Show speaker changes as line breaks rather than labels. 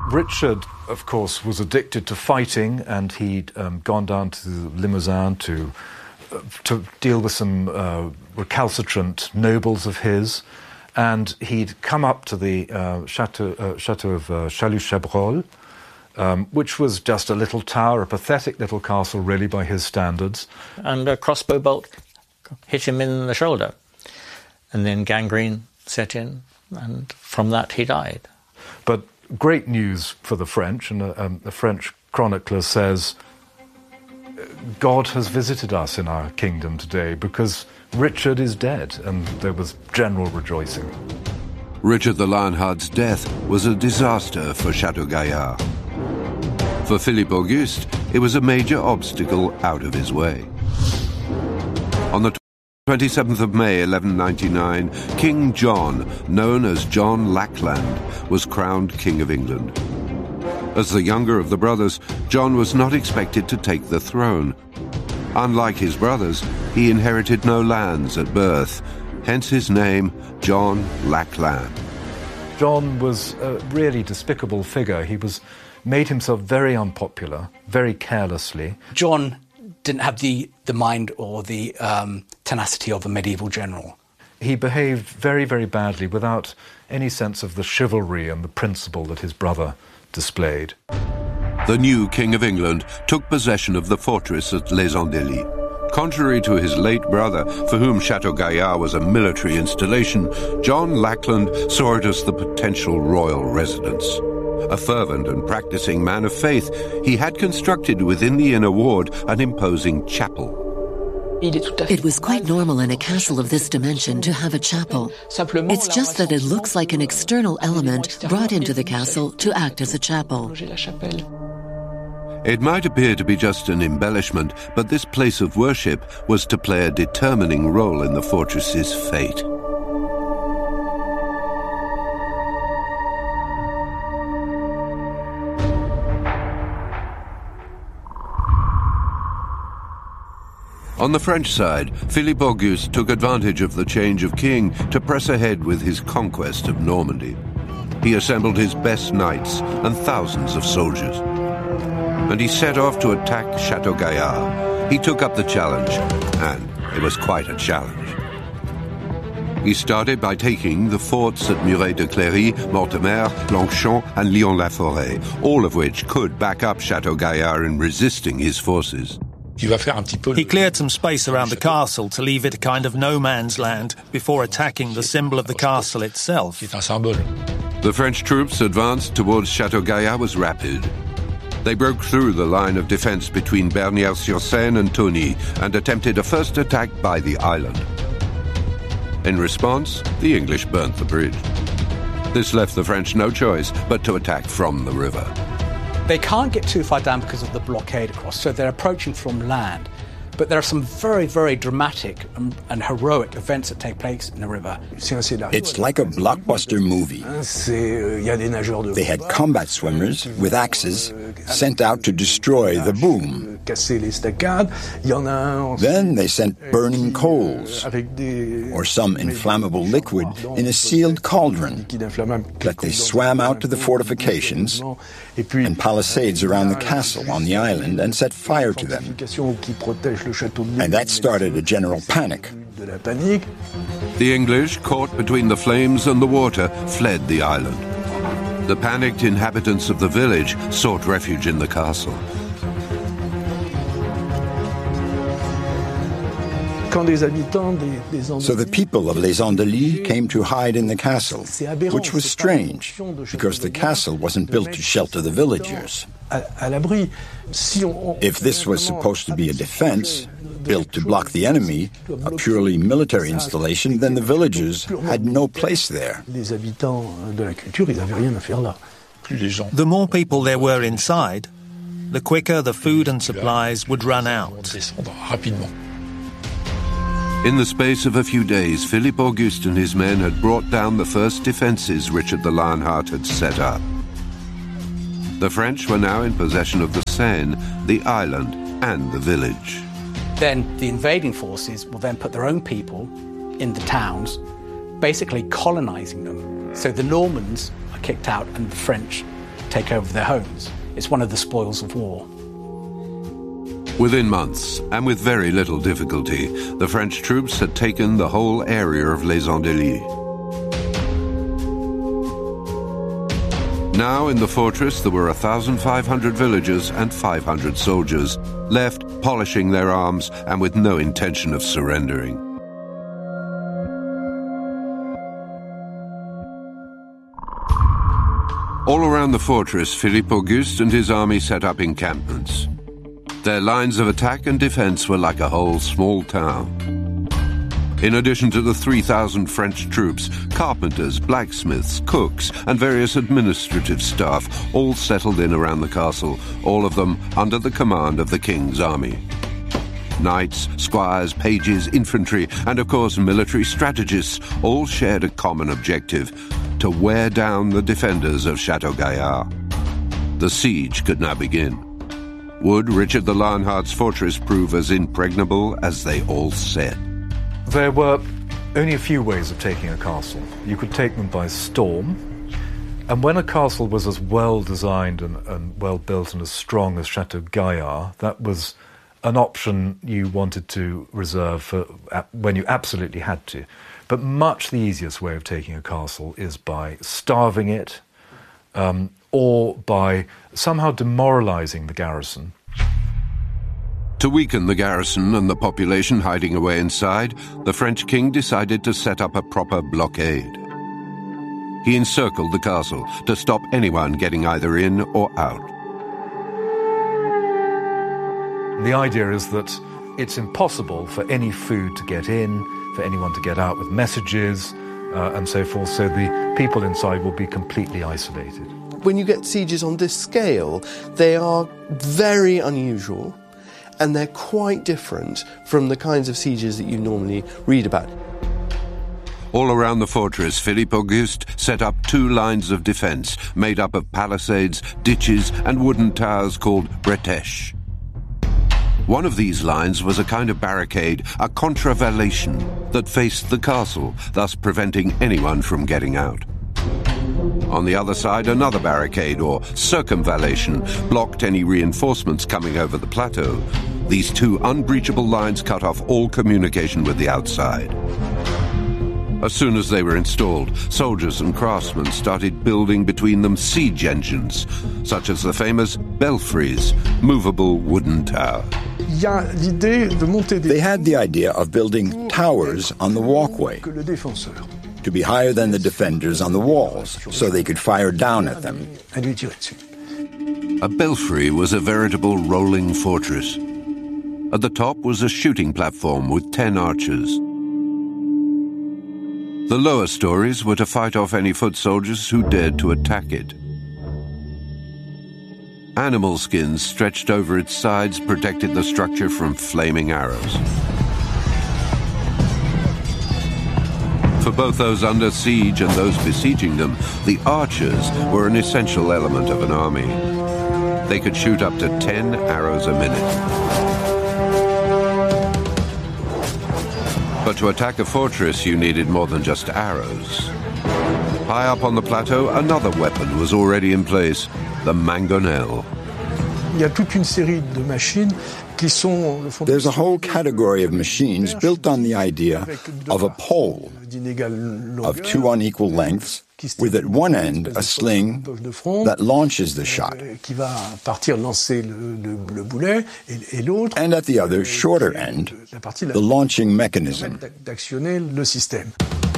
Richard, of course, was addicted to fighting, and he'd gone down to Limousin to deal with some recalcitrant nobles of his, and he'd come up to the chateau of Chalus-Chabrol, which was just a little tower, a pathetic little castle, really, by his standards.
And a crossbow bolt hit him in the shoulder, and then gangrene set in, and from that he died.
But great news for the French, and the French chronicler says, God has visited us in our kingdom today because Richard is dead, and there was general rejoicing.
Richard the Lionheart's death was a disaster for Chateau Gaillard. For Philippe Auguste, it was a major obstacle out of his way. On the 27th of May 1199, King John, known as John Lackland, was crowned King of England. As the younger of the brothers, John was not expected to take the throne. Unlike his brothers, he inherited no lands at birth, hence his name, John Lackland.
John was a really despicable figure. He made himself very unpopular, very carelessly.
John didn't have the mind or the tenacity of a medieval general.
He behaved very, very badly without any sense of the chivalry and the principle that his brother displayed.
The new King of England took possession of the fortress at Les Andelys. Contrary to his late brother, for whom Chateau Gaillard was a military installation, John Lackland saw it as the potential royal residence. A fervent and practicing man of faith, he had constructed within the inner ward an imposing chapel.
It was quite normal in a castle of this dimension to have a chapel. It's just that it looks like an external element brought into the castle to act as a chapel.
It might appear to be just an embellishment, but this place of worship was to play a determining role in the fortress's fate. On the French side, Philippe Auguste took advantage of the change of king to press ahead with his conquest of Normandy. He assembled his best knights and thousands of soldiers, and he set off to attack Chateau Gaillard. He took up the challenge, and it was quite a challenge. He started by taking the forts at Muret de Cléry, Mortemer, Longchamp, and Lyon-la-Forêt, all of which could back up Chateau Gaillard in resisting his forces.
He cleared some space around the castle to leave it a kind of no-man's land before attacking the symbol of the castle itself.
The French troops' advance towards Chateau Gaillard was rapid. They broke through the line of defense between Bernières-sur-Seine and Tony and attempted a first attack by the island. In response, the English burnt the bridge. This left the French no choice but to attack from the river.
They can't get too far down because of the blockade across, so they're approaching from land. But there are some very, very dramatic and heroic events that take place in the river.
It's like a blockbuster movie. They had combat swimmers with axes sent out to destroy the boom. Then they sent burning coals or some inflammable liquid in a sealed cauldron that they swam out to the fortifications and palisades around the castle on the island and set fire to them. And that started a general panic.
The English, caught between the flames and the water, fled the island. The panicked inhabitants of the village sought refuge in the castle.
So the people of Les Andelys came to hide in the castle, which was strange, because the castle wasn't built to shelter the villagers. If this was supposed to be a defense, built to block the enemy, a purely military installation, then the villagers had no place there.
The more people there were inside, the quicker the food and supplies would run out.
In the space of a few days, Philippe Auguste and his men had brought down the first defences Richard the Lionheart had set up. The French were now in possession of the Seine, the island, and the village.
Then the invading forces will then put their own people in the towns, basically colonising them. So the Normans are kicked out and the French take over their homes. It's one of the spoils of war.
Within months, and with very little difficulty, the French troops had taken the whole area of Les Andelys. Now in the fortress there were 1,500 villagers and 500 soldiers, left polishing their arms and with no intention of surrendering. All around the fortress, Philippe Auguste and his army set up encampments. Their lines of attack and defense were like a whole small town. In addition to the 3,000 French troops, carpenters, blacksmiths, cooks, and various administrative staff all settled in around the castle, all of them under the command of the king's army. Knights, squires, pages, infantry, and of course military strategists all shared a common objective: to wear down the defenders of Chateau Gaillard. The siege could now begin. Would Richard the Lionheart's fortress prove as impregnable as they all said?
There were only a few ways of taking a castle. You could take them by storm, and when a castle was as well designed and well built and as strong as Chateau Gaillard, that was an option you wanted to reserve for when you absolutely had to. But much the easiest way of taking a castle is by starving it, or by somehow demoralizing the garrison.
To weaken the garrison and the population hiding away inside, the French king decided to set up a proper blockade. He encircled the castle to stop anyone getting either in or out.
The idea is that it's impossible for any food to get in, for anyone to get out with messages, and so forth, so the people inside will be completely isolated.
When you get sieges on this scale, they are very unusual, and they're quite different from the kinds of sieges that you normally read about.
All around the fortress, Philippe Auguste set up 2 lines of defense made up of palisades, ditches, and wooden towers called bretèches. One of these lines was a kind of barricade, a contravallation, that faced the castle, thus preventing anyone from getting out. On the other side, another barricade, or circumvallation, blocked any reinforcements coming over the plateau. These 2 unbreachable lines cut off all communication with the outside. As soon as they were installed, soldiers and craftsmen started building between them siege engines, such as the famous belfries, movable wooden towers.
They had the idea of building towers on the walkway, to be higher than the defenders on the walls, so they could fire down at them.
A belfry was a veritable rolling fortress. At the top was a shooting platform with 10 archers. The lower stories were to fight off any foot soldiers who dared to attack it. Animal skins stretched over its sides protected the structure from flaming arrows. For both those under siege and those besieging them, the archers were an essential element of an army. They could shoot up to 10 arrows a minute. But to attack a fortress, you needed more than just arrows. High up on the plateau, another weapon was already in place, the mangonel.
There's a whole category of machines built on the idea of a pole of 2 unequal lengths, with at one end a sling that launches the shot, and at the other, shorter end, the launching mechanism.